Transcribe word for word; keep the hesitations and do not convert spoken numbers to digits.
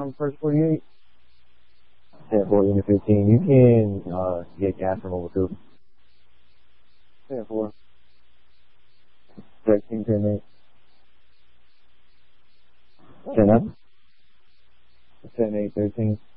from first forty-eight. ten four, unit fifteen. You can uh, get gas from over two. ten four. thirteen, ten eight. ten up. ten eight, thirteen.